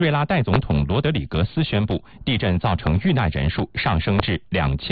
瑞拉代总统罗德里格斯宣布，地震造成遇难人数上升至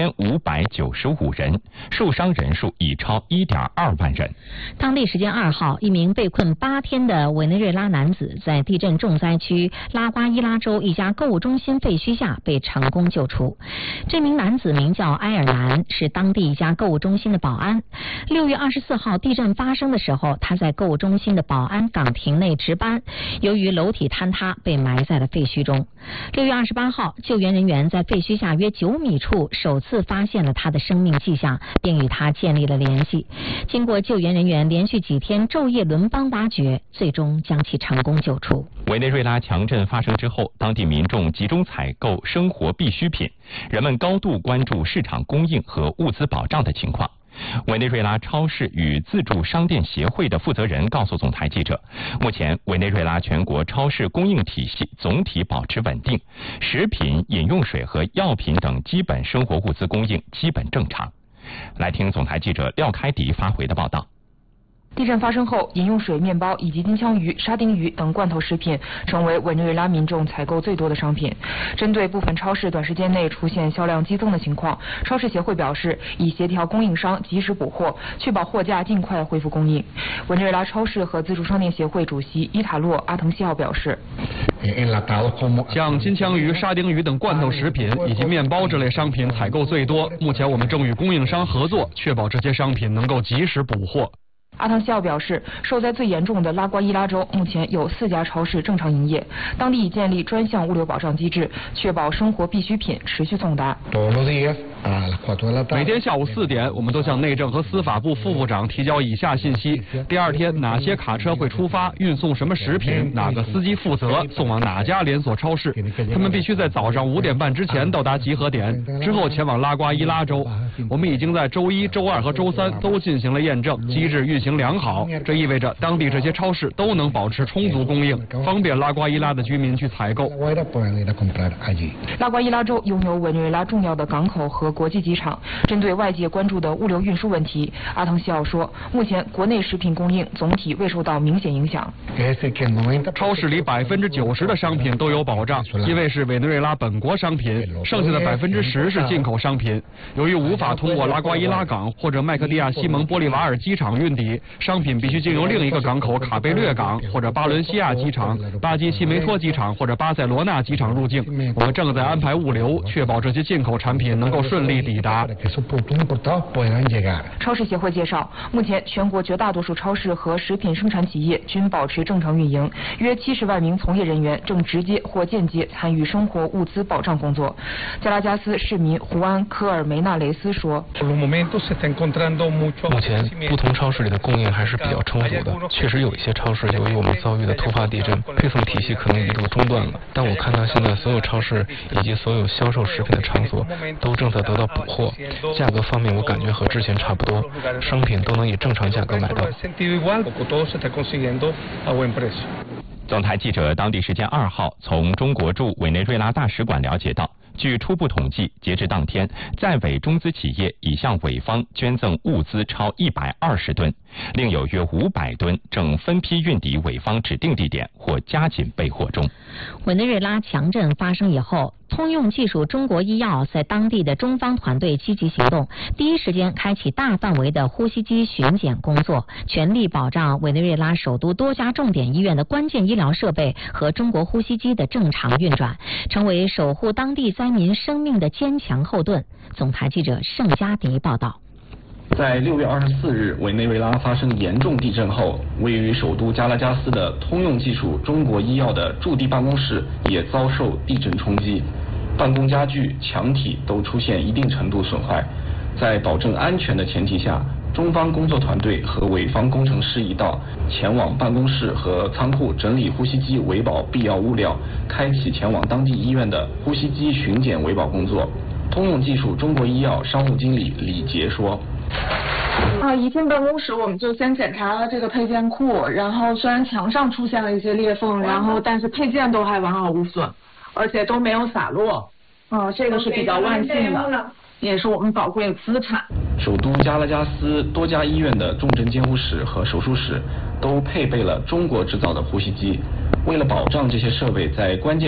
2595人，受伤人数已超1.2万人。 当地时间2号，一名被困8天的委内瑞拉男子在地震重灾区拉瓜伊拉州一家购物中心废墟下被成功救出。这名男子名叫埃尔南，是当地一家购物中心的保安。6月24号地震发生的时候，他在购物中心的保安岗亭内值班，由于楼体坍塌被埋在了废墟中。6月28号，救援人员在废墟下约9米处首次发现了他的生命迹象，并与他建立了联系。经过救援人员连续几天昼夜轮班挖掘，最终将其成功救出。 委内瑞拉强震发生之后，当地民众集中采购生活必需品，人们高度关注市场供应和物资保障的情况。委内瑞拉超市与自助商店协会的负责人告诉总台记者，目前委内瑞拉全国超市供应体系总体保持稳定，食品、饮用水和药品等基本生活物资供应基本正常。来听总台记者廖开迪发回的报道。 地震发生后，饮用水、面包以及金枪鱼、沙丁鱼等罐头食品成为委内瑞拉民众采购最多的商品。针对部分超市短时间内出现销量激增的情况，超市协会表示，已协调供应商及时补货，确保货架尽快恢复供应。委内瑞拉超市和自助商店协会主席伊塔洛·阿滕西奥表示， 像金枪鱼、沙丁鱼等罐头食品以及面包这类商品采购最多。目前我们正与供应商合作，确保这些商品能够及时补货。 阿滕西奥表示，受灾最严重的拉瓜伊拉州目前有4家超市正常营业，当地已建立专项物流保障机制，确保生活必需品持续送达。 每天下午4点，我们都向内政和司法部副部长提交以下信息：第二天哪些卡车会出发，运送什么食品，哪个司机负责，送往哪家连锁超市。他们必须在早上5点半之前到达集合点，之后前往拉瓜伊拉州。我们已经在周1、周2和周3都进行了验证，机制运行良好，这意味着当地这些超市都能保持充足供应，方便拉瓜伊拉的居民去采购。 拉瓜伊拉州拥有委内瑞拉重要的港口和国际机场。针对外界关注的物流运输问题，阿滕西奥说，目前国内食品供应总体未受到明显影响。 超市里90%的商品都有保障，因为是委内瑞拉本国商品，剩下的10%是进口商品。由于无法通过拉瓜伊拉港或者麦克蒂亚西蒙玻利瓦尔机场运抵，商品必须经由另一个港口卡贝略港或者巴伦西亚机场、巴基西梅托机场或者巴塞罗那机场入境。我们正在安排物流，确保这些进口产品能够顺利抵达。 超市协会介绍，目前全国绝大多数超市和食品生产企业均保持正常运营，约70万名从业人员正直接或间接参与生活物资保障工作。加拉加斯市民胡安·科尔梅纳雷斯说， 目前不同超市里的供应还是比较充足的，确实有一些超市由于我们遭遇的突发地震，配送体系可能一度中断了，但我看到现在所有超市以及所有销售食品的场所都正在得到补货，价格方面我感觉和之前差不多，商品都能以正常价格买到。 总台记者当地时间2号从中国驻委内瑞拉大使馆了解到，据初步统计，截至当天，在委中资企业已向委方捐赠物资超120吨，另有约500吨正分批运抵委方指定地点或加紧备货中。 委内瑞拉强震发生以后，通用技术中国医药在当地的中方团队积极行动，第一时间开启大范围的呼吸机巡检工作，全力保障委内瑞拉首都多家重点医院的关键医疗设备和中国呼吸机的正常运转，成为守护当地灾民生命的坚强后盾。总台记者盛佳迪报道。 在6月24日，委内瑞拉发生严重地震后，位于首都加拉加斯的通用技术中国医药的驻地办公室也遭受地震冲击，办公家具、墙体都出现一定程度损坏。在保证安全的前提下，中方工作团队和委方工程师一道前往办公室和仓库整理呼吸机维保必要物料，开启前往当地医院的呼吸机巡检维保工作。通用技术中国医药商务经理李杰说， 一进办公室我们就先检查了这个配件库，然后虽然墙上出现了一些裂缝，但是配件都还完好无损，而且都没有洒落，这个是比较万幸的，也是我们宝贵的资产。 首都加拉加斯多家医院的重症监护室和手术室都配备了中国制造的呼吸机， 为了保障这些设备在关键